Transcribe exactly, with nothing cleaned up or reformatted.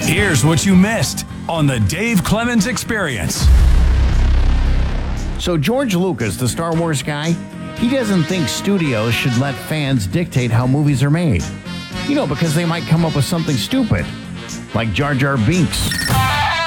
Here's what you missed on the Dave Clemens Experience. So George Lucas, the Star Wars guy, he doesn't think studios should let fans dictate how movies are made. You know, because they might come up with something stupid, like Jar Jar Binks.